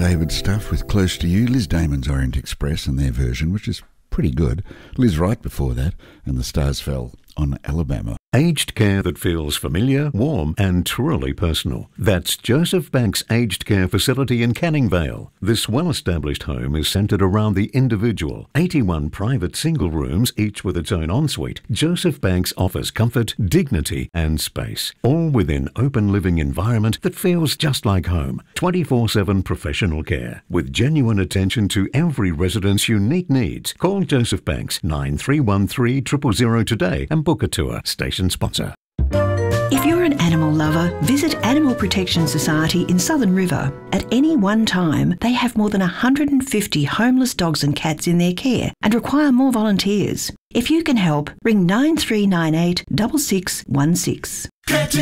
David stuff with Close to You, Liz Damon's Orient Express and their version, which is pretty good. Liz Wright before that, and The Stars Fell on Alabama. Aged care that feels familiar, warm and truly personal. That's Joseph Banks Aged Care Facility in Canning Vale. This well-established home is centred around the individual. 81 private single rooms, each with its own ensuite. Joseph Banks offers comfort, dignity and space, all within open living environment that feels just like home. 24/7 professional care with genuine attention to every resident's unique needs. Call Joseph Banks 9313 000 today and book a tour. Station sponsor. If you're an animal lover, visit Animal Protection Society in Southern River. At any one time, they have more than 150 homeless dogs and cats in their care and require more volunteers. If you can help, ring 9398 6616.